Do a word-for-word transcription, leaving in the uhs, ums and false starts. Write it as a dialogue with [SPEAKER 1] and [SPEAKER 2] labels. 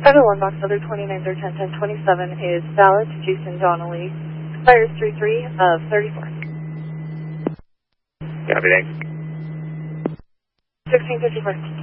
[SPEAKER 1] five oh one box other twenty-nine thirty ten ten twenty-seven is valid to Jason Donnelly. Expires three three of thirty-four.
[SPEAKER 2] Copy, thanks.
[SPEAKER 1] sixteen fifty-four.